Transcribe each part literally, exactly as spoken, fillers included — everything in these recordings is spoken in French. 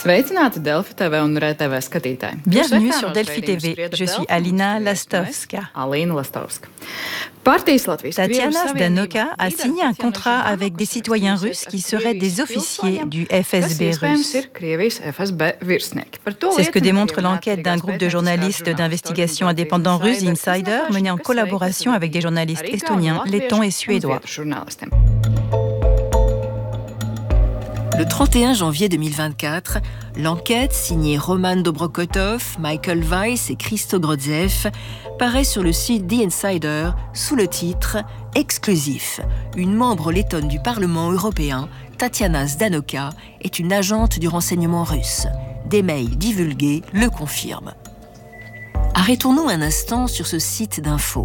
Sveicināti Delfi T V un R T V skatītāji. Bienvenue sur Delfi T V. Je suis Alina Lastovska. Alina Lastovska. Tatiana Zdanoka a signé un contrat avec des citoyens russes qui seraient des officiers du F S B russe. C'est ce que démontre l'enquête d'un groupe de journalistes d'investigation indépendants russes, Insider, menée en collaboration avec des journalistes estoniens, lettons et suédois. Le trente et un janvier deux mille vingt-quatre, l'enquête signée Roman Dobrokotov, Michael Weiss et Christo Grozev paraît sur le site The Insider sous le titre « Exclusif. Une membre lettonne du Parlement européen, Tatiana Zdanoka, est une agente du renseignement russe. Des mails divulgués le confirment. » Arrêtons-nous un instant sur ce site d'info.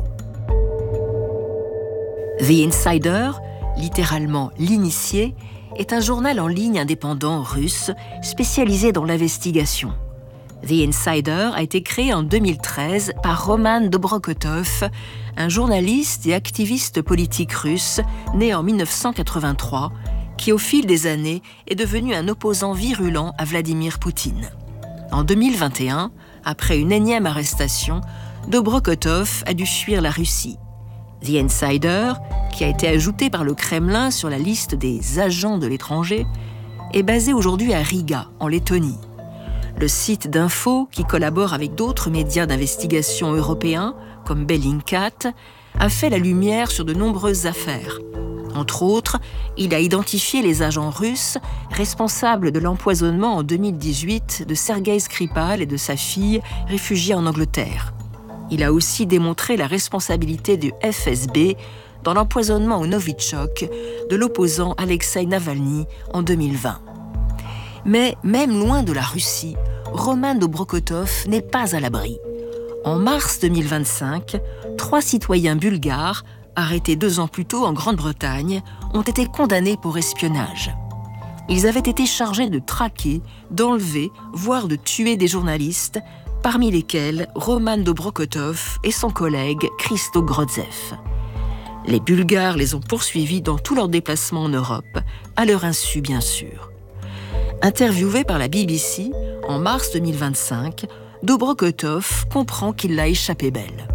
The Insider, littéralement l'initié, est un journal en ligne indépendant russe spécialisé dans l'investigation. The Insider a été créé en deux mille treize par Roman Dobrokotov, un journaliste et activiste politique russe né en mille neuf cent quatre-vingt-trois, qui au fil des années est devenu un opposant virulent à Vladimir Poutine. En deux mille vingt et un, après une énième arrestation, Dobrokotov a dû fuir la Russie. The Insider, qui a été ajouté par le Kremlin sur la liste des agents de l'étranger, est basé aujourd'hui à Riga, en Lettonie. Le site d'info, qui collabore avec d'autres médias d'investigation européens, comme Bellingcat, a fait la lumière sur de nombreuses affaires. Entre autres, il a identifié les agents russes responsables de l'empoisonnement en deux mille dix-huit de Sergei Skripal et de sa fille, réfugiée en Angleterre. Il a aussi démontré la responsabilité du F S B dans l'empoisonnement au Novichok de l'opposant Alexei Navalny en deux mille vingt. Mais même loin de la Russie, Roman Dobrokotov n'est pas à l'abri. En mars deux mille vingt-cinq, trois citoyens bulgares, arrêtés deux ans plus tôt en Grande-Bretagne, ont été condamnés pour espionnage. Ils avaient été chargés de traquer, d'enlever, voire de tuer des journalistes, parmi lesquels Roman Dobrokotov et son collègue Christo Grozev. Les Bulgares les ont poursuivis dans tous leurs déplacements en Europe, à leur insu bien sûr. Interviewé par la B B C en mars deux mille vingt-cinq, Dobrokotov comprend qu'il l'a échappé belle.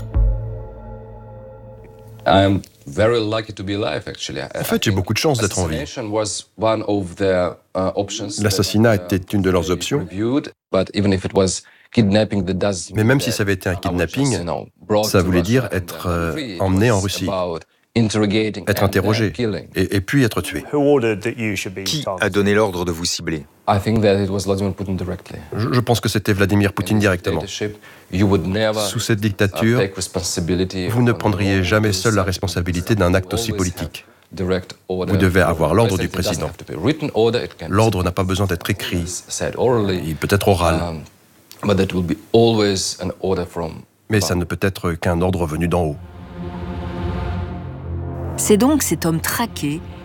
I'm very lucky to be alive, actually. En fait, j'ai beaucoup de chance d'être en vie. L'assassinat était une de leurs options. Mais même si ça avait été un kidnapping, ça voulait dire être euh, emmené en Russie, être interrogé et, et puis être tué. Qui a donné l'ordre de vous cibler ? Je, je pense que c'était Vladimir Poutine directement. Sous cette dictature, vous ne prendriez jamais seul la responsabilité d'un acte aussi politique. Vous devez avoir l'ordre du président. L'ordre n'a pas besoin d'être écrit, il peut être oral. Mais ça ne peut être qu'un ordre venu d'en haut. C'est donc cet homme traqué